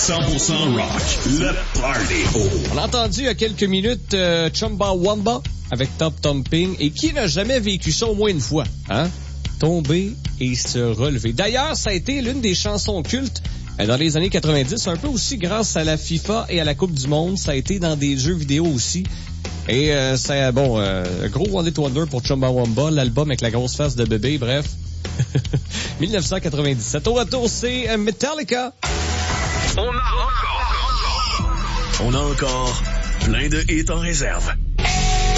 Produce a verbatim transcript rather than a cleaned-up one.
cent pour cent rock, le party. On a entendu il y a quelques minutes euh, Chumbawamba avec Top Thumping. Et qui n'a jamais vécu ça au moins une fois, hein? Tomber et se relever. D'ailleurs, ça a été l'une des chansons cultes dans les années quatre-vingt-dix, un peu aussi grâce à la FIFA et à la Coupe du Monde. Ça a été dans des jeux vidéo aussi. Et euh, c'est, bon, euh, gros One Hit Wonder pour Chumbawamba, l'album avec la grosse face de bébé, bref. dix-neuf cent quatre-vingt-dix-sept. Au retour, c'est Metallica. On a encore... On a encore plein de hits en réserve.